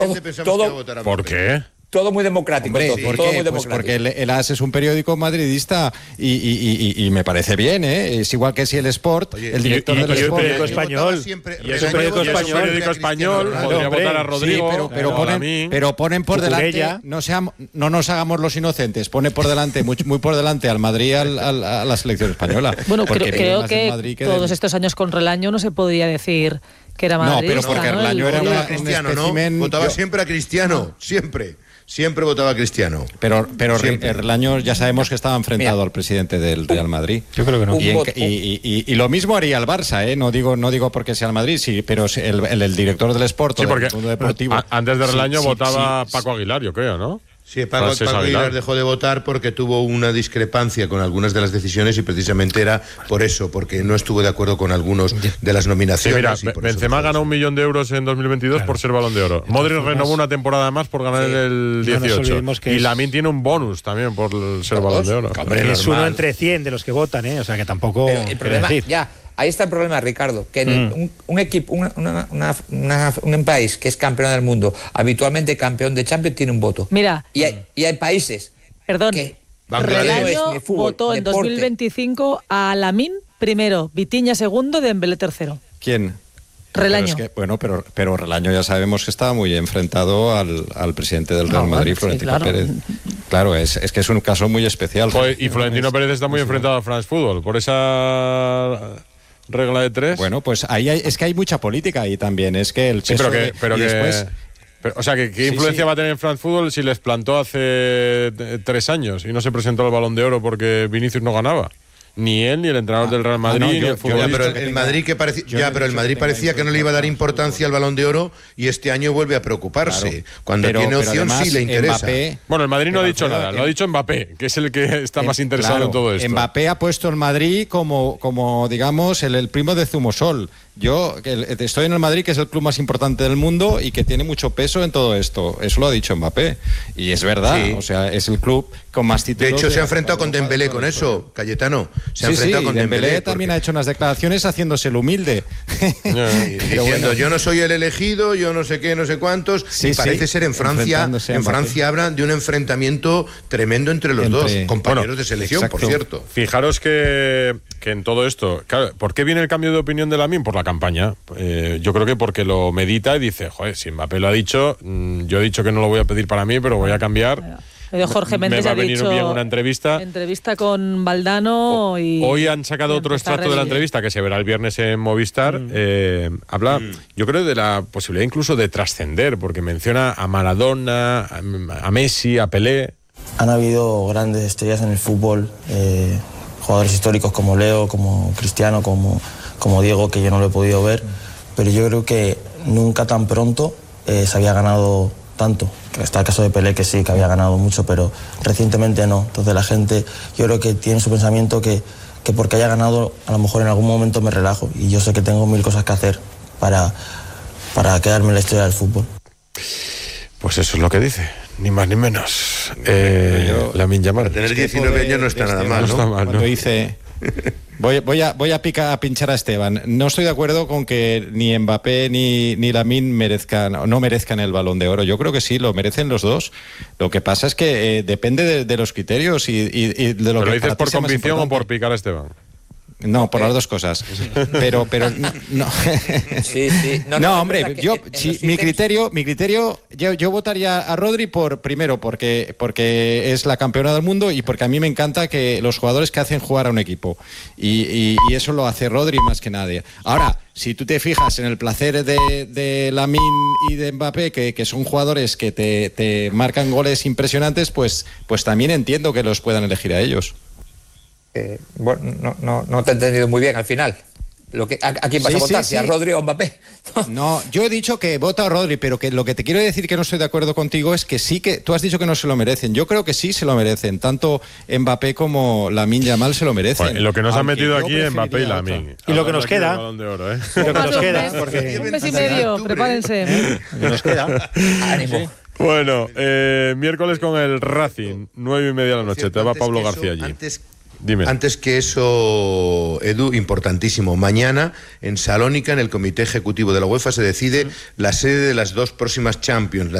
¿Por qué? Todo muy democrático. Hombre, todo muy democrático. Pues porque el AS es un periódico madridista y me parece bien, ¿eh? Es igual que si el Sport, el director del Sport... periódico español. Y es un periódico español, podría votar a Rodrigo, pero ponen por delante, no nos hagamos los inocentes, pone por delante, muy por delante al Madrid, a la selección española. Bueno, creo que todos estos años con Relaño no se podría decir que era madridista. No, pero porque Relaño era un espécimen... Votaba siempre a Cristiano, siempre votaba a Cristiano. Pero Relaño ya sabemos que estaba enfrentado al presidente del Real Madrid. Yo creo que no. Y lo mismo haría el Barça, ¿eh? No digo porque sea el Madrid, sí, pero el director del Sport, sí, porque del mundo deportivo. Antes de Relaño votaba Paco Aguilar, yo creo, ¿no? Sí, Paco Aguilar dejó de votar porque tuvo una discrepancia con algunas de las decisiones y precisamente era por eso, porque no estuvo de acuerdo con algunos de las nominaciones. Sí, mira, Benzema ganó 1 millón de euros en 2022 por ser Balón de Oro. Modric renovó una temporada más por ganar el 18. Y Lamine tiene un bonus también por ser Balón de Oro. Es uno entre 100 de los que votan, ¿eh? O sea que tampoco... Pero el problema, ahí está el problema, Ricardo, que un equipo, un país que es campeón del mundo, habitualmente campeón de Champions, tiene un voto. Mira. Y hay países que Relaño votó en 2025 a Lamine primero, Vitinha segundo, Dembélé tercero. ¿Quién? Relaño. Pero Relaño ya sabemos que estaba muy enfrentado al presidente del Real Madrid, Florentino Pérez. Claro, es que es un caso muy especial. Y Florentino Pérez está muy enfrentado a France Football por esa regla de 3. Bueno, pues ahí es que hay mucha política ahí también. Es que el peso o sea, ¿qué influencia va a tener en France Football si les plantó hace 3 años y no se presentó al Balón de Oro porque Vinicius no ganaba? Ni él, ni el entrenador del Real Madrid, ni el futbolista. Pero el Madrid parecía que no le iba a dar importancia al Balón de Oro y este año vuelve a preocuparse. Cuando tiene opción además, sí le interesa. Bueno, el Madrid no ha dicho nada, lo ha dicho Mbappé, que es el que está más interesado en todo esto. Mbappé ha puesto el Madrid como digamos, el primo de Zumosol. Yo estoy en el Madrid, que es el club más importante del mundo y que tiene mucho peso en todo esto. Eso lo ha dicho Mbappé. Y es verdad, o sea, es el club con más títulos. De hecho, se ha enfrentado con Dembélé con eso, Cayetano. Se ha enfrentado con Dembélé también ha hecho unas declaraciones haciéndose el humilde. Diciendo, yo no soy el elegido, yo no sé qué, no sé cuántos. Y parece ser en Francia hablan de un enfrentamiento tremendo entre los dos, compañeros de selección, por cierto. Fijaros que en todo esto, claro, ¿por qué viene el cambio de opinión de Lamine? Por la campaña. Yo creo que porque lo medita y dice, joder, si Mbappé lo ha dicho, yo he dicho que no lo voy a pedir para mí, pero voy a cambiar. Jorge Méndez me va a venir bien una entrevista con Valdano y... Hoy han sacado otro extracto de la entrevista que se verá el viernes en Movistar. Habla, yo creo, de la posibilidad incluso de trascender, porque menciona a Maradona, a Messi, a Pelé. Han habido grandes estrellas en el fútbol, jugadores históricos como Leo, como Cristiano, como Diego, que yo no lo he podido ver, pero yo creo que nunca tan pronto se había ganado tanto. Está el caso de Pelé, que sí, que había ganado mucho, pero recientemente no. Entonces la gente, yo creo que tiene su pensamiento que porque haya ganado, a lo mejor en algún momento me relajo, y yo sé que tengo 1000 cosas que hacer para quedarme en la historia del fútbol. Pues eso es lo que dice, ni más ni menos. Lamine Yamal. Para tener 19 años no está nada mal, ¿no? Cuando dice... Voy a pinchar a Esteban. No estoy de acuerdo con que ni Mbappé ni Lamine no merezcan el Balón de Oro. Yo creo que sí, lo merecen los dos. Lo que pasa es que depende de los criterios y de lo que... ¿Pero lo dices por convicción o por picar a Esteban? No, por las dos cosas. Pero no. Sí. No, hombre, mi criterio, yo votaría a Rodri primero porque es la campeona del mundo y porque a mí me encanta que los jugadores que hacen jugar a un equipo. Y eso lo hace Rodri más que nadie. Ahora, si tú te fijas en el placer de Lamine y de Mbappé, que son jugadores que te marcan goles impresionantes, pues también entiendo que los puedan elegir a ellos. Bueno, no te he entendido muy bien al final. ¿A quién vas a votar? ¿Si a Rodri o Mbappé? No, yo he dicho que vota a Rodri, pero que lo que te quiero decir que no estoy de acuerdo contigo es que sí, que tú has dicho que no se lo merecen. Yo creo que sí se lo merecen. Tanto Mbappé como Lamine Yamal se lo merecen. Bueno, lo que nos han metido aquí es Mbappé y Lamine. Y lo que nos queda. Oro, ¿eh? Y lo que nos queda. Un mes y medio, prepárense. Lo que nos queda. Ánimo. Bueno, miércoles con el Racing, 9:30 de la noche. Te va Pablo García allí. Dime. Antes que eso, Edu, importantísimo. Mañana, en Salónica, en el Comité Ejecutivo de la UEFA, se decide la sede de las 2 próximas Champions,